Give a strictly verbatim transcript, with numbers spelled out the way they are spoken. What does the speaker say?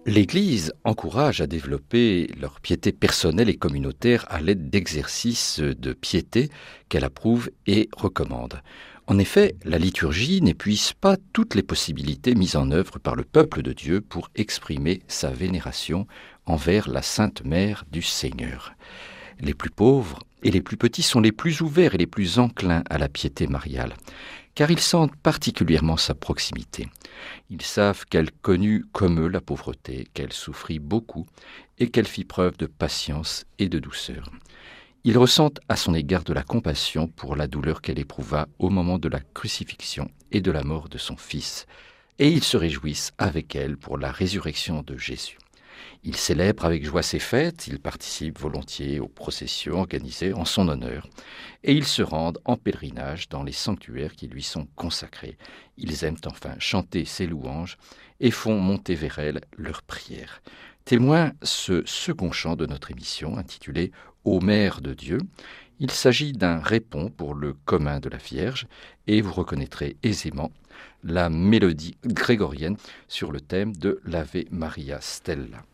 L'Église encourage à développer leur piété personnelle et communautaire à l'aide d'exercices de piété qu'elle approuve et recommande. En effet, la liturgie n'épuise pas toutes les possibilités mises en œuvre par le peuple de Dieu pour exprimer sa vénération envers la Sainte Mère du Seigneur. Les plus pauvres et les plus petits sont les plus ouverts et les plus enclins à la piété mariale, car ils sentent particulièrement sa proximité. Ils savent qu'elle connut comme eux la pauvreté, qu'elle souffrit beaucoup et qu'elle fit preuve de patience et de douceur. Ils ressentent à son égard de la compassion pour la douleur qu'elle éprouva au moment de la crucifixion et de la mort de son Fils, et ils se réjouissent avec elle pour la résurrection de Jésus. Ils célèbrent avec joie ses fêtes, ils participent volontiers aux processions organisées en son honneur, et ils se rendent en pèlerinage dans les sanctuaires qui lui sont consacrés. Ils aiment enfin chanter ses louanges et font monter vers elle leurs prières. Témoin ce second chant de notre émission intitulé « Ô Mère de Dieu ». Il s'agit d'un répond pour le commun de la Vierge et vous reconnaîtrez aisément la mélodie grégorienne sur le thème de l'Ave Maria Stella.